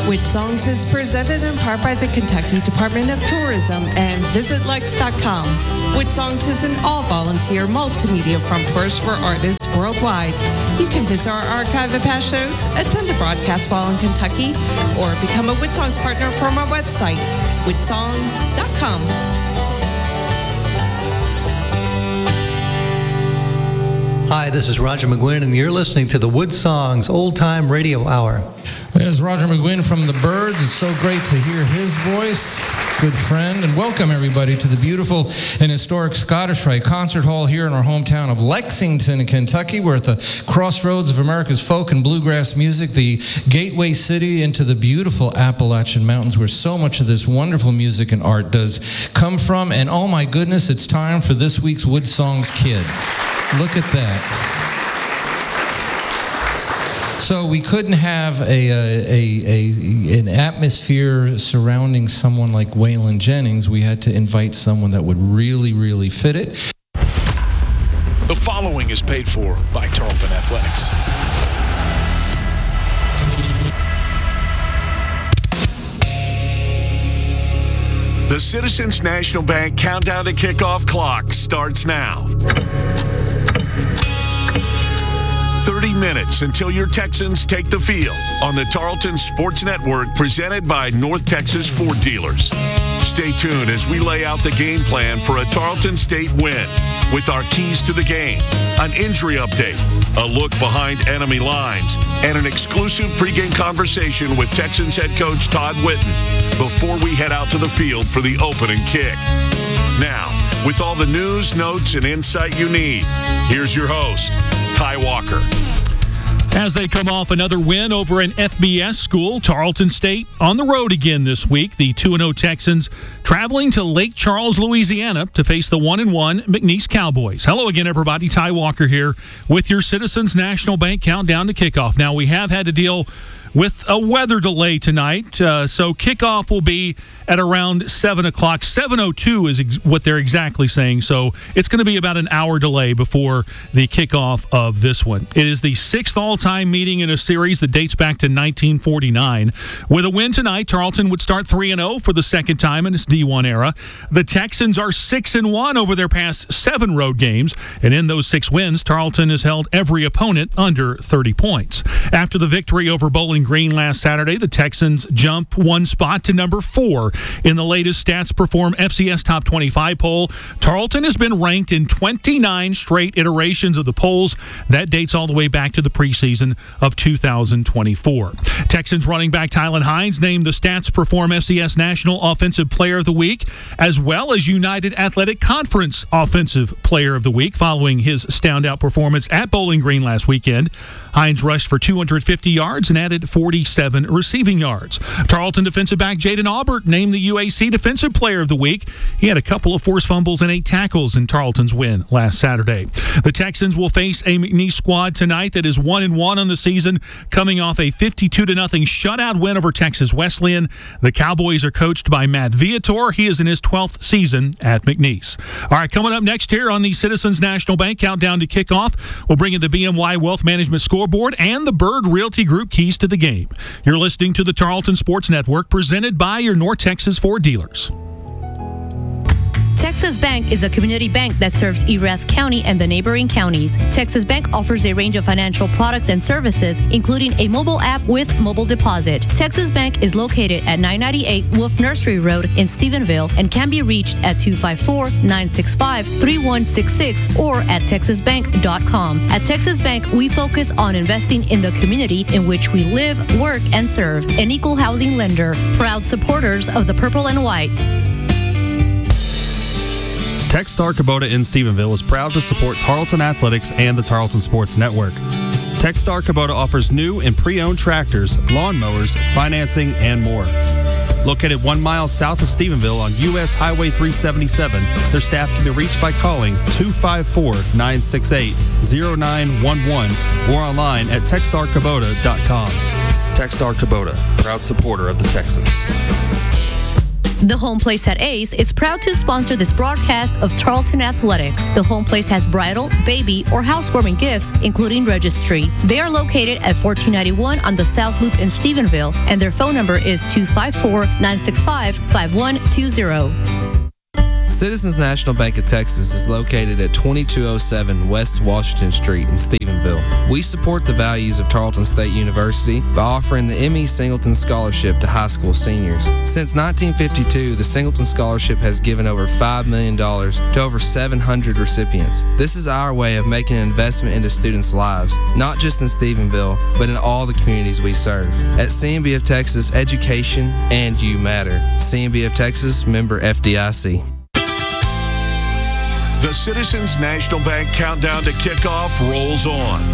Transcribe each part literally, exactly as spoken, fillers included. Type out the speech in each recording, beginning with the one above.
With Songs is presented in part by the Kentucky Department of Tourism and Visit Lex dot com. With Songs is an all-volunteer multimedia front porch for artists worldwide. You can visit our archive of past shows, attend a broadcast while in Kentucky, or become a With Songs partner from our website, with songs dot com. Hi, this is Roger McGuinn, and you're listening to the Wood Songs Old Time Radio Hour. There's Roger McGuinn from the Byrds. It's so great to hear his voice. Good friend, and welcome everybody to the beautiful and historic Scottish Rite Concert Hall here in our hometown of Lexington, Kentucky. We're at the crossroads of America's folk and bluegrass music, the gateway city into the beautiful Appalachian Mountains, where so much of this wonderful music and art does come from. And oh my goodness, it's time for this week's Wood Songs Kid. Look at that. So we couldn't have a, a, a, an atmosphere surrounding someone like Waylon Jennings. We had to invite someone that would really, really fit it. The following is paid for by Tarleton Athletics. The Citizens National Bank Countdown to Kickoff clock starts now. thirty minutes until your Texans take the field on the Tarleton Sports Network, presented by North Texas Ford Dealers. Stay tuned as we lay out the game plan for a Tarleton State win with our keys to the game, an injury update, a look behind enemy lines, and an exclusive pregame conversation with Texans head coach Todd Whitten before we head out to the field for the opening kick. Now, with all the news, notes, and insight you need, here's your host, Ty Walker. As they come off another win over an F B S school, Tarleton State on the road again this week. The two and oh Texans traveling to Lake Charles, Louisiana to face the one and one McNeese Cowboys. Hello again, everybody. Ty Walker here with your Citizens National Bank Countdown to Kickoff. Now, we have had to deal with a weather delay tonight, uh, so kickoff will be at around seven o'clock. seven oh two is ex- what they're exactly saying, so it's going to be about an hour delay before the kickoff of this one. It is the sixth all-time meeting in a series that dates back to nineteen forty-nine. With a win tonight, Tarleton would start three and oh for the second time in its D one era. The Texans are six and one over their past seven road games, and in those six wins, Tarleton has held every opponent under thirty points. After the victory over Bowling Green last Saturday, the Texans jump one spot to number four in the latest Stats Perform F C S Top twenty-five poll. Tarleton has been ranked in twenty-nine straight iterations of the polls. That dates all the way back to the preseason of two thousand twenty-four. Texans running back Tylan Hines named the Stats Perform F C S National Offensive Player of the Week, as well as United Athletic Conference Offensive Player of the Week, following his standout performance at Bowling Green last weekend. Hines rushed for two hundred fifty yards and added forty-seven receiving yards. Tarleton defensive back Jaden Aubert named the U A C Defensive Player of the Week. He had a couple of forced fumbles and eight tackles in Tarleton's win last Saturday. The Texans will face a McNeese squad tonight that is one and one on the season, coming off a fifty-two to nothing shutout win over Texas Wesleyan. The Cowboys are coached by Matt Viator. He is in his twelfth season at McNeese. All right, coming up next here on the Citizens National Bank Countdown to Kickoff, we'll bring in the B M Y Wealth Management Scoreboard and the Bird Realty Group keys to the game. You're listening to the Tarleton Sports Network, presented by your North Texas Ford dealers. Texas Bank is a community bank that serves Erath County and the neighboring counties. Texas Bank offers a range of financial products and services, including a mobile app with mobile deposit. Texas Bank is located at nine ninety-eight Wolf Nursery Road in Stephenville and can be reached at two five four, nine six five, three one six six or at texas bank dot com. At Texas Bank, we focus on investing in the community in which we live, work, and serve. An equal housing lender. Proud supporters of the Purple and White. Techstar Kubota in Stephenville is proud to support Tarleton Athletics and the Tarleton Sports Network. Techstar Kubota offers new and pre-owned tractors, lawnmowers, financing, and more. Located one mile south of Stephenville on U S Highway three seventy-seven, their staff can be reached by calling two five four, nine six eight, zero nine one one or online at techstar kubota dot com. Techstar Kubota, proud supporter of the Texans. The Home Place at Ace is proud to sponsor this broadcast of Tarleton Athletics. The Home Place has bridal, baby, or housewarming gifts, including registry. They are located at fourteen ninety-one on the South Loop in Stephenville, and their phone number is two five four, nine six five, five one two zero. Citizens National Bank of Texas is located at twenty-two oh seven West Washington Street in Stephenville. We support the values of Tarleton State University by offering the M E Singleton Scholarship to high school seniors. Since nineteen fifty-two, the Singleton Scholarship has given over five million dollars to over seven hundred recipients. This is our way of making an investment into students' lives, not just in Stephenville, but in all the communities we serve. At C N B F Texas, education and you matter. C N B F Texas, member F D I C. The Citizens National Bank countdown to kickoff rolls on.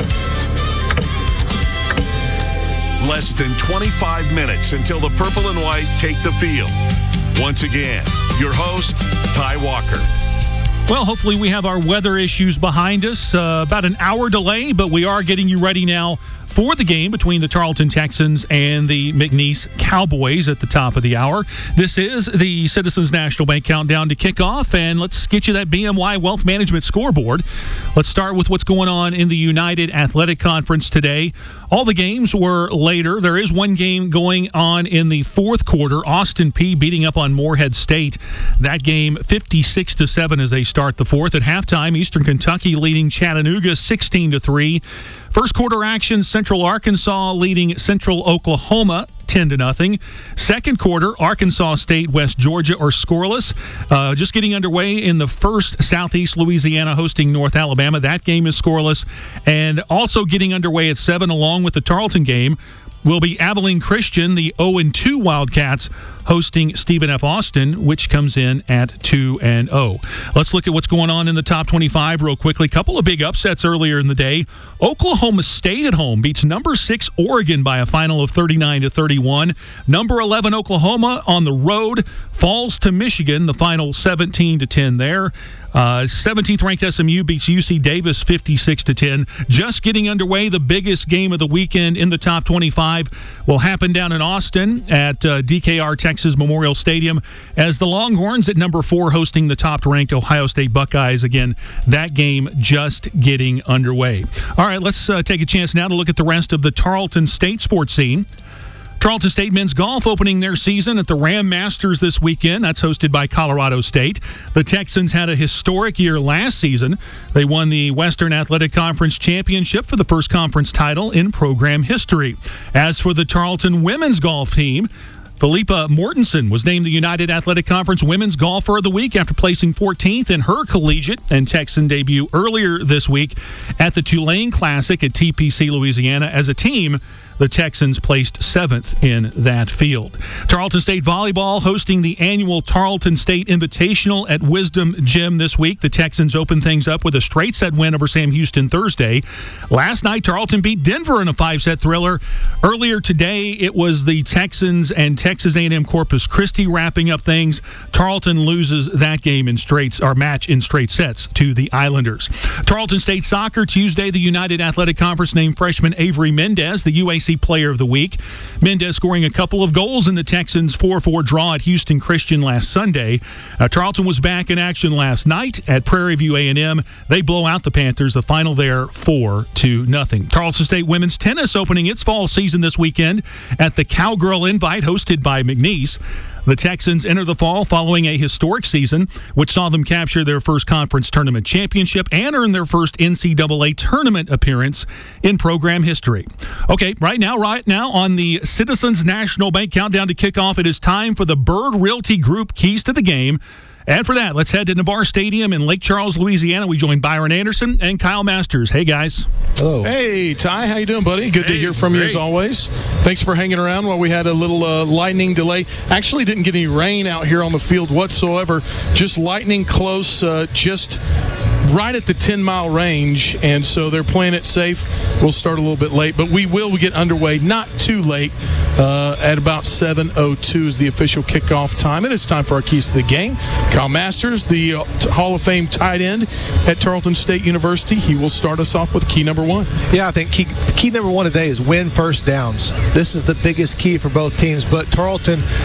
Less than twenty-five minutes until the purple and white take the field. Once again, your host, Ty Walker. Well, hopefully we have our weather issues behind us. Uh, about an hour delay, but we are getting you ready now for the game between the Tarleton Texans and the McNeese Cowboys at the top of the hour. This is the Citizens National Bank countdown to kickoff, and let's get you that B M Y Wealth Management scoreboard. Let's start with what's going on in the United Athletic Conference today. All the games were later. There is one game going on in the fourth quarter. Austin Peay beating up on Morehead State. That game fifty-six to seven as they start the fourth. At halftime, Eastern Kentucky leading Chattanooga sixteen to three. First quarter action, Central Arkansas leading Central Oklahoma ten to nothing. Second quarter, Arkansas State, West Georgia are scoreless. Uh, just getting underway in the first, Southeast Louisiana hosting North Alabama. That game is scoreless. And also getting underway at seven, along with the Tarleton game, will be Abilene Christian, the oh and two Wildcats, hosting Stephen F. Austin, which comes in at two and oh. Let's look at what's going on in the top twenty-five real quickly. Couple of big upsets earlier in the day. Oklahoma State at home beats number six Oregon by a final of thirty-nine to thirty-one. Number eleven Oklahoma on the road falls to Michigan, the final seventeen to ten there. Uh, seventeenth ranked S M U beats U C Davis fifty-six to ten. Just getting underway, the biggest game of the weekend in the top twenty-five will happen down in Austin at uh, D K R Texas Memorial Stadium as the Longhorns at number four hosting the top-ranked Ohio State Buckeyes. Again, that game just getting underway. All right, let's uh, take a chance now to look at the rest of the Tarleton State sports scene. Tarleton State men's golf opening their season at the Ram Masters this weekend. That's hosted by Colorado State. The Texans had a historic year last season. They won the Western Athletic Conference Championship for the first conference title in program history. As for the Tarleton women's golf team, Philippa Mortensen was named the United Athletic Conference Women's Golfer of the Week after placing fourteenth in her collegiate and Texan debut earlier this week at the Tulane Classic at T P C, Louisiana. As a team, the Texans placed seventh in that field. Tarleton State Volleyball hosting the annual Tarleton State Invitational at Wisdom Gym this week. The Texans opened things up with a straight set win over Sam Houston Thursday. Last night, Tarleton beat Denver in a five-set thriller. Earlier today, it was the Texans and Texas A and M Corpus Christi wrapping up things. Tarleton loses that game in straights, or match in straight sets to the Islanders. Tarleton State Soccer Tuesday, the United Athletic Conference named freshman Avery Mendez the U A C Player of the Week. Mendez scoring a couple of goals in the Texans' four four draw at Houston Christian last Sunday. Uh, Tarleton was back in action last night at Prairie View A and M. They blow out the Panthers. The final there, four to nothing. Tarleton State women's tennis opening its fall season this weekend at the Cowgirl Invite hosted by McNeese. The Texans enter the fall following a historic season, which saw them capture their first conference tournament championship and earn their first N C double A tournament appearance in program history. Okay, right now, right now on the Citizens National Bank countdown to kickoff, it is time for the Bird Realty Group Keys to the Game. And for that, let's head to Navarre Stadium in Lake Charles, Louisiana. We join Byron Anderson and Kyle Masters. Hey, guys. Hello. Hey, Ty. How you doing, buddy? Good hey, to hear from great. you as always. Thanks for hanging around while we had a little uh, lightning delay. Actually didn't get any rain out here on the field whatsoever. Just lightning close, uh, just right at the ten-mile range, and so they're playing it safe. We'll start a little bit late, but we will get underway not too late. Uh, at about seven oh two is the official kickoff time, and it's time for our keys to the game. Kyle Masters, the uh, Hall of Fame tight end at Tarleton State University. He will start us off with key number one. Yeah, I think key, key number one today is win first downs. This is the biggest key for both teams, but Tarleton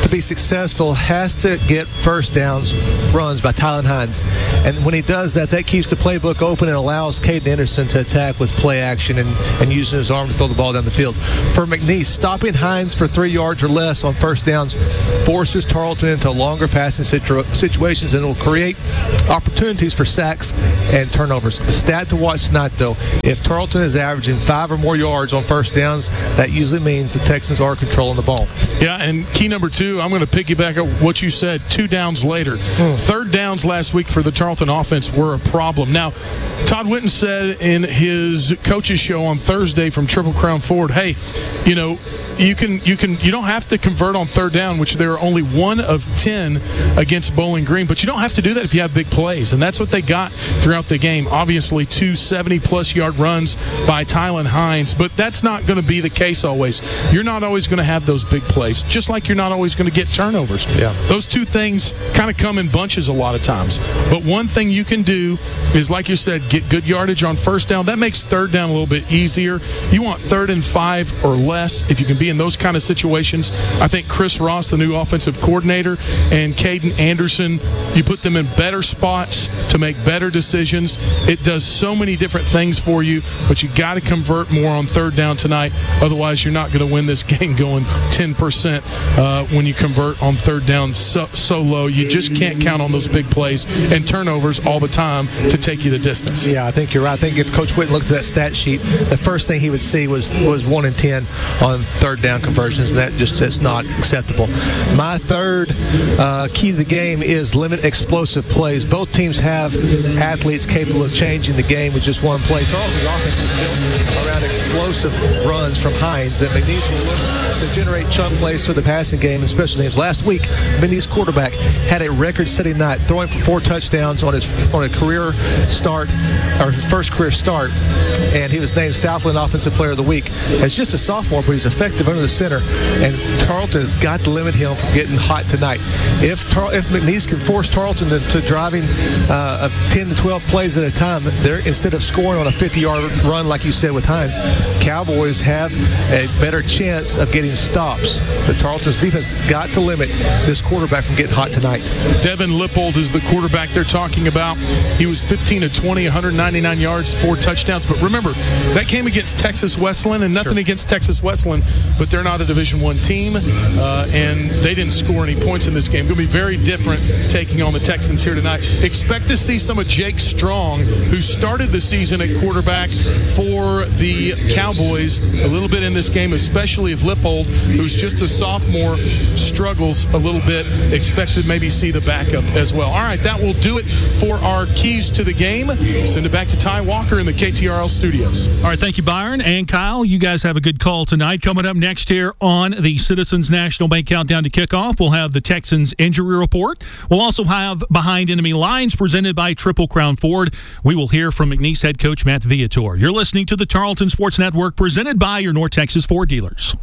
to be successful, has to get first downs runs by Tylan Hines. And when he does that, that keeps the playbook open and allows Caden Anderson to attack with play action and, and using his arm to throw the ball down the field. For McNeese, stopping Hines for three yards or less on first downs forces Tarleton into longer passing situ- situations and will create opportunities for sacks and turnovers. The stat to watch tonight, though, if Tarleton is averaging five or more yards on first downs, that usually means the Texans are controlling the ball. Yeah, and key number two, I'm going to piggyback at what you said, two downs later. Mm. Third downs last week for the Tarleton offense were a problem. Now, Todd Whitten said in his coach's show on Thursday from Triple Crown Ford, hey, you know, you can you can you don't have to convert on third down, which they're only one of ten against Bowling Green, but you don't have to do that if you have big plays, and that's what they got throughout the game. Obviously, two seventy-plus yard runs by Tylan Hines, but that's not going to be the case always. You're not always going to have those big plays, just like you're not always going to get turnovers. Yeah. Those two things kind of come in bunches a lot of times, but one thing you can do is, like you said, get good yardage on first down. That makes third down a little bit easier. You want third and five or less if you can be in those kind of situations. I think Chris Ross, the new offensive coordinator, and Caden Anderson, you put them in better spots to make better decisions. It does so many different things for you, but you got to convert more on third down tonight. Otherwise, you're not going to win this game going ten percent uh, when you convert on third down so, so low. You just can't count on those big plays and turnovers all the time to take you the distance. Yeah, I think you're right. I think if Coach Whitten looked at that stat sheet, the first thing he would see was was one in ten on third down conversions, and that just is not acceptable. My third uh, key to the game is limit explosive plays. Both teams have athletes capable of changing the game with just one play. Tarleton's offense is built around explosive runs from Hines, and McNeese will look to generate chunk plays to the passing game and special teams. Last week, McNeese quarterback had a record-setting night, throwing for four touchdowns on his on a career start, or his first career start, and he was named Southland Offensive Player of the Week. As just a sophomore, but he's effective under the center, and Tarleton has got to limit him from getting hot tonight. If Tar- if McNeese can force Tarleton to, to driving uh, of ten to twelve plays at a time, they're, instead of scoring on a fifty-yard run like you said with Hines, Cowboys have a better chance of getting stops. But Tarleton's defense has got to limit this quarterback from getting hot tonight. Devin Lippold is the quarterback they're talking about. He was fifteen of twenty, one ninety-nine yards, four touchdowns. But remember, that came against Texas Wesleyan, and nothing sure. against Texas Wesleyan, but they're not a Division One team, uh, and they didn't score any points in this game. Going to be very different taking on the Texans here tonight. Expect to see some of Jake Strong, who started the season at quarterback for the Cowboys, a little bit in this game, especially if Lippold, who's just a sophomore, struggles a little bit. Expect to maybe see the backup as well. All right, that will do it for our keys to the game. Send it back to Ty Walker in the K T R L studios. All right, thank you, Byron and Kyle. You guys have a good call tonight. Coming up next here on the Citizens National Bank Countdown to Kickoff, we'll have the Texans injury report. We'll also have Behind Enemy Lines presented by Triple Crown Ford. We will hear from McNeese head coach Matt Viator. You're listening to the Tarleton Sports Network presented by your North Texas Ford dealers.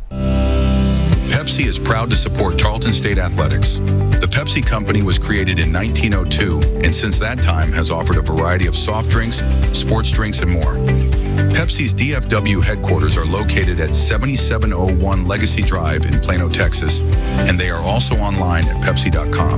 Pepsi is proud to support Tarleton State Athletics. The Pepsi Company was created in nineteen oh two and since that time has offered a variety of soft drinks, sports drinks, and more. Pepsi's D F W headquarters are located at seventy-seven oh one Legacy Drive in Plano, Texas, and they are also online at Pepsi dot com.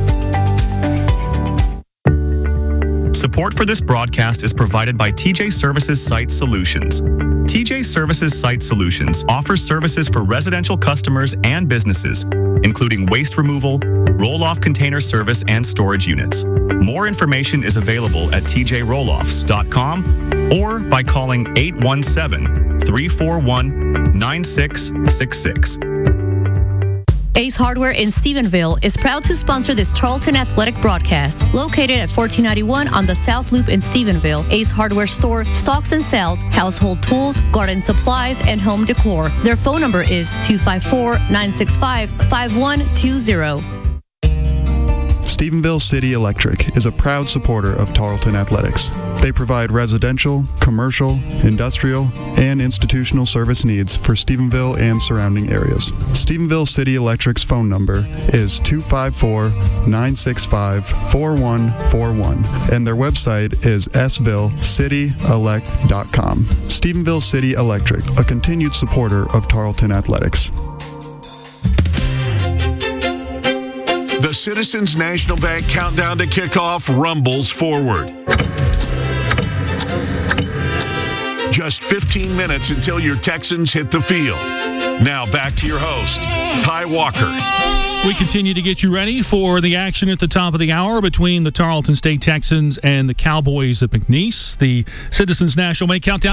Support for this broadcast is provided by T J Services Site Solutions. T J Services Site Solutions offers services for residential customers and businesses, including waste removal, roll-off container service, and storage units. More information is available at T J roll offs dot com or by calling eight one seven, three four one, nine six six six. Ace Hardware in Stephenville is proud to sponsor this Tarleton Athletic broadcast. Located at fourteen ninety-one on the South Loop in Stephenville, Ace Hardware store stocks and sells household tools, garden supplies, and home decor. Their phone number is two five four, nine six five, five one two zero. Stephenville City Electric is a proud supporter of Tarleton Athletics. They provide residential, commercial, industrial, and institutional service needs for Stephenville and surrounding areas. Stephenville City Electric's phone number is two five four, nine six five, four one four one, and their website is s ville city elect dot com. Stephenville City Electric, a continued supporter of Tarleton Athletics. The Citizens National Bank countdown to kickoff rumbles forward. Just fifteen minutes until your Texans hit the field. Now back to your host, Ty Walker. We continue to get you ready for the action at the top of the hour between the Tarleton State Texans and the Cowboys at McNeese. The Citizens National Bank countdown